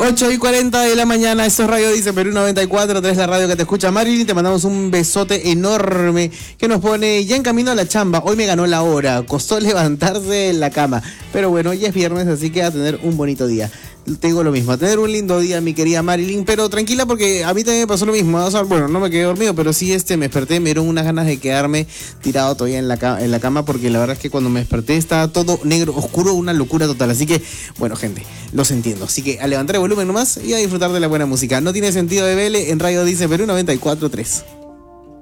8:40 de la mañana, esto es Radio Dice Perú 94.3, la radio que te escucha. Marilyn, te mandamos un besote enorme que nos pone ya en camino a la chamba. Hoy me ganó la hora, costó levantarse de la cama, pero bueno, ya es viernes, así que a tener un bonito día. Te digo lo mismo, a tener un lindo día, mi querida Marilyn, pero tranquila porque a mí también me pasó lo mismo. O sea, bueno, no me quedé dormido, pero sí me desperté, me dieron unas ganas de quedarme tirado todavía en la cama, porque la verdad es que cuando me desperté estaba todo negro, oscuro, una locura total. Así que, bueno, gente, los entiendo. Así que a levantar el volumen nomás y a disfrutar de la buena música. No tiene sentido de vele en Radio Dice Perú 94.3.